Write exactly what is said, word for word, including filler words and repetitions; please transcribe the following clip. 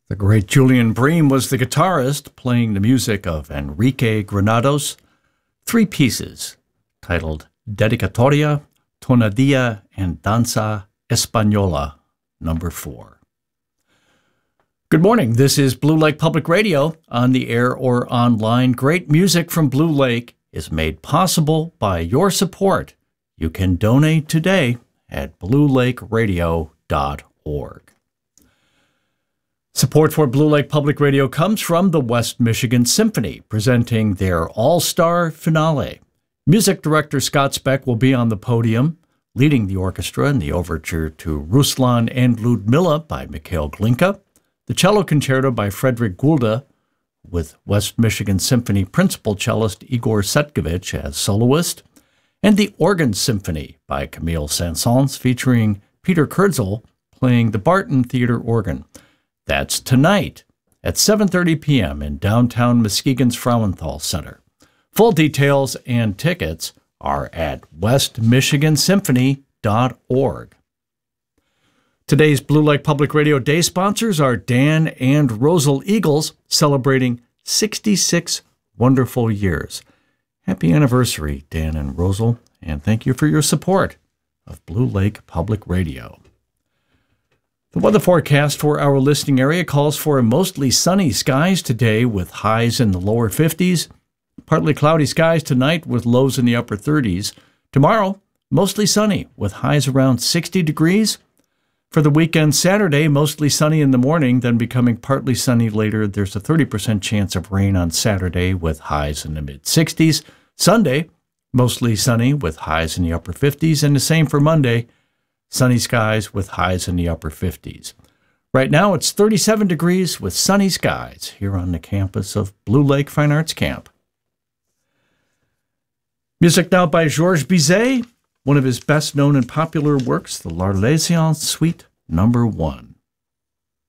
The great Julian Bream was the guitarist playing the music of Enrique Granados' three pieces titled Dedicatoria, Tonadilla, and Danza Española, number four. Good morning. This is Blue Lake Public Radio, on the air or online. Great music from Blue Lake is made possible by your support. You can donate today at blue lake radio dot org. Support for Blue Lake Public Radio comes from the West Michigan Symphony, presenting their All-Star Finale. Music director Scott Speck will be on the podium, leading the orchestra in the overture to Ruslan and Ludmilla by Mikhail Glinka, the cello concerto by Frederick Gulda, with West Michigan Symphony principal cellist Igor Setkovich as soloist, and the Organ Symphony by Camille Saint-Saëns, featuring Peter Kurzel playing the Barton Theater organ. That's tonight at seven thirty p.m. in downtown Muskegon's Frauenthal Center. Full details and tickets are at west michigan symphony dot org. Today's Blue Lake Public Radio Day sponsors are Dan and Rosal Eagles, celebrating sixty-six wonderful years. Happy anniversary, Dan and Rosal, and thank you for your support of Blue Lake Public Radio. The weather forecast for our listening area calls for mostly sunny skies today with highs in the lower fifties. Partly cloudy skies tonight with lows in the upper thirties. Tomorrow, mostly sunny with highs around sixty degrees. For the weekend Saturday, mostly sunny in the morning, then becoming partly sunny later. There's a thirty percent chance of rain on Saturday with highs in the mid-sixties. Sunday, mostly sunny with highs in the upper fifties. And the same for Monday. Sunny skies with highs in the upper fifties. Right now it's thirty-seven degrees with sunny skies here on the campus of Blue Lake Fine Arts Camp. Music now by Georges Bizet, one of his best known and popular works, the L'Arlésienne Suite number one.